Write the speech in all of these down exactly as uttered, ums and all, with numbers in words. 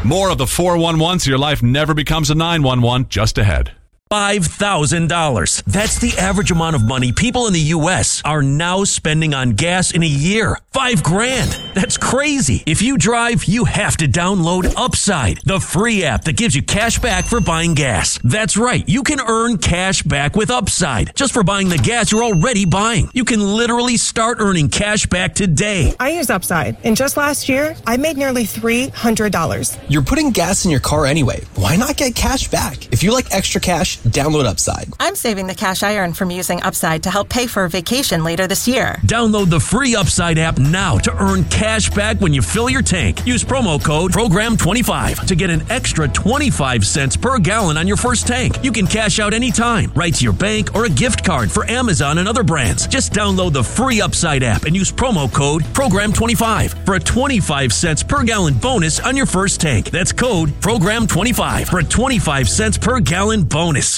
More of the four one one so your life never becomes a nine one one just ahead. five thousand dollars. That's the average amount of money people in the U S are now spending on gas in a year. Five grand. That's crazy. If you drive, you have to download Upside, the free app that gives you cash back for buying gas. That's right. You can earn cash back with Upside just for buying the gas you're already buying. You can literally start earning cash back today. I use Upside, and just last year, I made nearly three hundred dollars. You're putting gas in your car anyway. Why not get cash back? If you like extra cash, download Upside. I'm saving the cash I earn from using Upside to help pay for a vacation later this year. Download the free Upside app now to earn cash back when you fill your tank. Use promo code program twenty-five to get an extra twenty-five cents per gallon on your first tank. You can cash out anytime, right to your bank or a gift card for Amazon and other brands. Just download the free Upside app and use promo code program twenty-five for a twenty-five cents per gallon bonus on your first tank. That's code program twenty-five for a twenty-five cents per gallon bonus.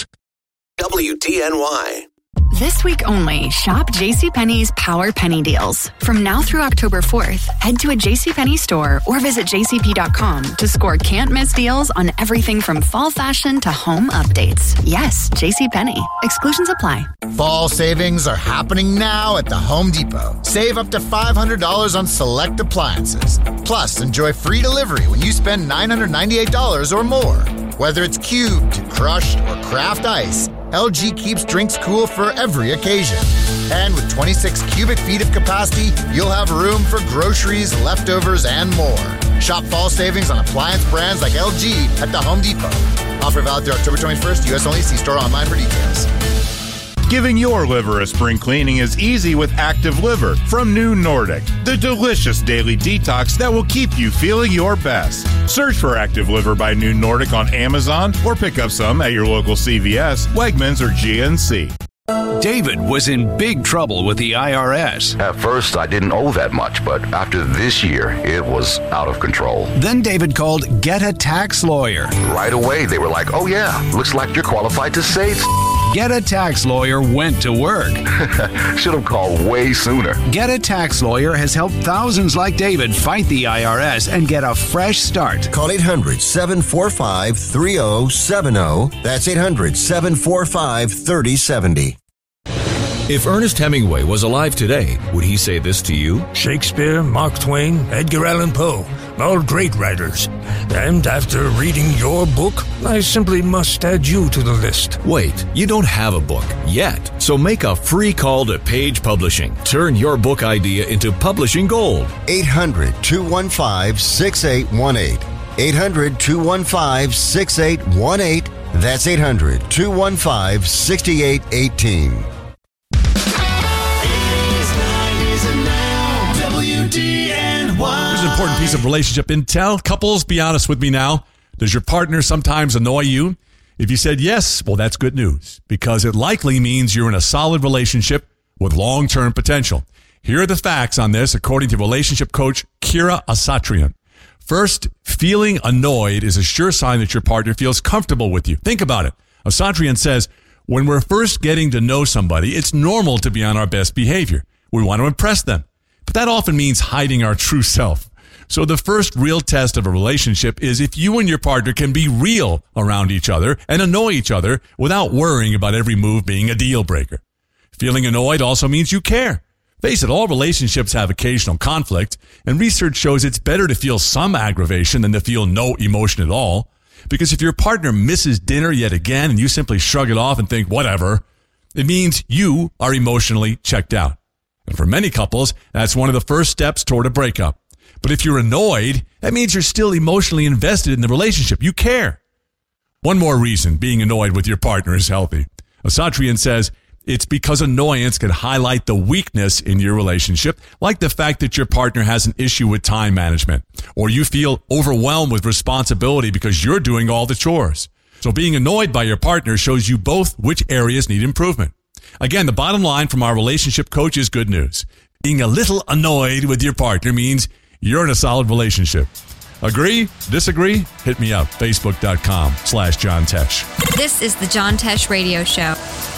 W D N Y. This week only, shop JCPenney's Power Penny Deals. From now through October fourth, head to a JCPenney store or visit j c p dot com to score can't-miss deals on everything from fall fashion to home updates. Yes, JCPenney. Exclusions apply. Fall savings are happening now at the Home Depot. Save up to five hundred dollars on select appliances. Plus, enjoy free delivery when you spend nine hundred ninety-eight dollars or more. Whether it's cubed, crushed, or craft ice, L G keeps drinks cool for every occasion. And with twenty-six cubic feet of capacity, you'll have room for groceries, leftovers, and more. Shop fall savings on appliance brands like L G at the Home Depot. Offer valid through October twenty-first, U S only. See store online for details. Giving your liver a spring cleaning is easy with Active Liver from New Nordic, the delicious daily detox that will keep you feeling your best. Search for Active Liver by New Nordic on Amazon or pick up some at your local C V S, Wegmans, or G N C. David was in big trouble with the I R S. At first, I didn't owe that much, but after this year, it was out of control. Then David called Get a Tax Lawyer. Right away, they were like, oh yeah, looks like you're qualified to save. Get a Tax Lawyer went to work. Should have called way sooner. Get a Tax Lawyer has helped thousands like David fight the I R S and get a fresh start. Call eight hundred, seven four five, three oh seven oh. That's eight hundred, seven four five, three oh seven oh. If Ernest Hemingway was alive today, would he say this to you? Shakespeare, Mark Twain, Edgar Allan Poe, all great writers. And after reading your book, I simply must add you to the list. Wait, you don't have a book yet. So make a free call to Page Publishing. Turn your book idea into publishing gold. eight hundred, two one five, six eight one eight. eight hundred, two one five, six eight one eight. That's eight hundred, two one five, six eight one eight. Here's an important piece of relationship intel. Couples, be honest with me now. Does your partner sometimes annoy you? If you said yes, well, that's good news because it likely means you're in a solid relationship with long-term potential. Here are the facts on this according to relationship coach Kira Asatrian. First, feeling annoyed is a sure sign that your partner feels comfortable with you. Think about it. Asatrian says, when we're first getting to know somebody, it's normal to be on our best behavior. We want to impress them. But that often means hiding our true self. So the first real test of a relationship is if you and your partner can be real around each other and annoy each other without worrying about every move being a deal breaker. Feeling annoyed also means you care. Face it, all relationships have occasional conflict, and research shows it's better to feel some aggravation than to feel no emotion at all. Because if your partner misses dinner yet again and you simply shrug it off and think, whatever, it means you are emotionally checked out. And for many couples, that's one of the first steps toward a breakup. But if you're annoyed, that means you're still emotionally invested in the relationship. You care. One more reason being annoyed with your partner is healthy. Asatrian says it's because annoyance can highlight the weakness in your relationship, like the fact that your partner has an issue with time management, or you feel overwhelmed with responsibility because you're doing all the chores. So being annoyed by your partner shows you both which areas need improvement. Again, the bottom line from our relationship coach is good news. Being a little annoyed with your partner means you're in a solid relationship. Agree? Disagree? Hit me up. Facebook.com slash John Tesh. This is the John Tesh Radio Show.